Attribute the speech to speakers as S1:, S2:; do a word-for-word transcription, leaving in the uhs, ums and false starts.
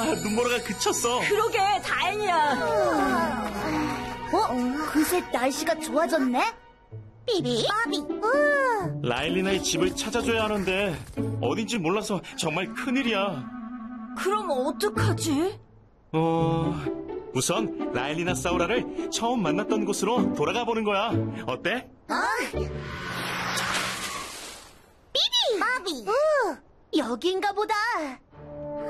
S1: 와, 눈보라가 그쳤어.
S2: 그러게, 다행이야.
S3: 어? 그새 날씨가 좋아졌네? 삐비, 빠비, 으.
S1: 라일리나의 집을 찾아줘야 하는데 어딘지 몰라서 정말 큰일이야.
S2: 그럼 어떡하지?
S1: 어... 우선 라일리나 사우라를 처음 만났던 곳으로 돌아가 보는 거야. 어때?
S3: 어? 삐비, 빠비, 으. 여긴가 보다.